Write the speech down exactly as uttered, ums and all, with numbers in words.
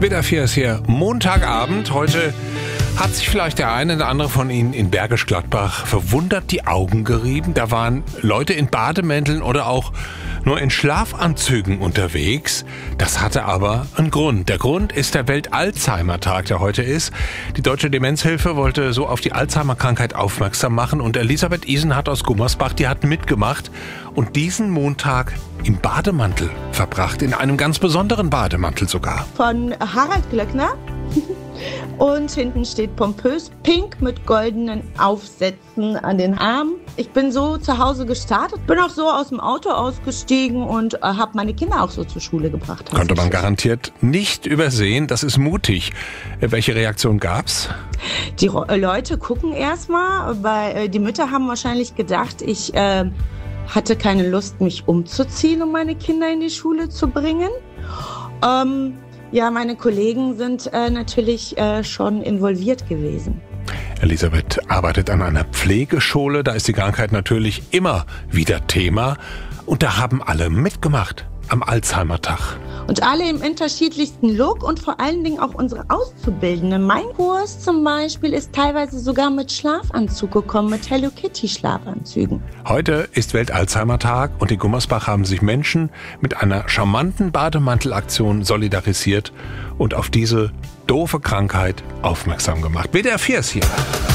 WDR vier ist hier Montagabend. Heute hat sich vielleicht der eine oder andere von Ihnen in Bergisch Gladbach verwundert die Augen gerieben. Da waren Leute in Bademänteln oder auch nur in Schlafanzügen unterwegs. Das hatte aber einen Grund. Der Grund ist der Welt-Alzheimer-Tag, der heute ist. Die Deutsche Demenzhilfe wollte so auf die Alzheimer-Krankheit aufmerksam machen. Und Elisabeth Isenhardt aus Gummersbach, die hat mitgemacht und diesen Montag im Bademantel verbracht. In einem ganz besonderen Bademantel sogar. Von Harald Glöckner. Und hinten steht pompös pink mit goldenen Aufsätzen an den Armen. Ich bin so zu Hause gestartet, bin auch so aus dem Auto ausgestiegen und äh, habe meine Kinder auch so zur Schule gebracht. Konnte man garantiert nicht übersehen. Das ist mutig. Welche Reaktion gab's? Die Ro- Leute gucken erstmal, weil äh, die Mütter haben wahrscheinlich gedacht, ich äh, hatte keine Lust, mich umzuziehen, um meine Kinder in die Schule zu bringen. Ähm, Ja, meine Kollegen sind äh, natürlich äh, schon involviert gewesen. Elisabeth arbeitet an einer Pflegeschule. Da ist die Krankheit natürlich immer wieder Thema. Und da haben alle mitgemacht am Alzheimer-Tag. Und alle im unterschiedlichsten Look und vor allen Dingen auch unsere Auszubildenden. Mein Kurs zum Beispiel ist teilweise sogar mit Schlafanzug gekommen, mit Hello Kitty Schlafanzügen. Heute ist Welt-Alzheimer-Tag und in Gummersbach haben sich Menschen mit einer charmanten Bademantelaktion solidarisiert und auf diese doofe Krankheit aufmerksam gemacht. WDR vier ist hier.